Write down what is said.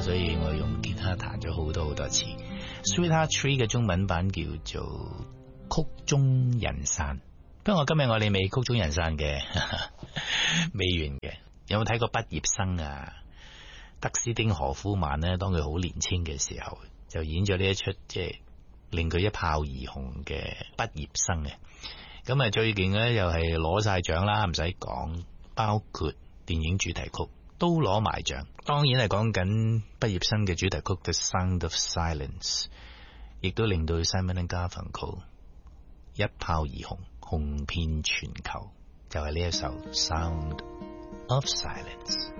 所以我用吉他彈咗好多次。Sweetheart Tree 嘅中文版叫做曲終人散，不過今日我哋未曲終人散嘅，未完嘅。有冇睇過畢業生啊？德斯汀何夫曼呢，當佢好年輕嘅時候就演咗呢一出即係令佢一炮而紅嘅畢業生嘅。咁啊最勁咧又係攞晒獎啦，唔使講，包括電影主題曲都攞埋獎。當然係講緊畢業生嘅主題曲 The Sound of Silence， 亦都令到 Simon and Garfunkel 一炮而紅，紅遍全球，就係呢一首 Sound of Silence。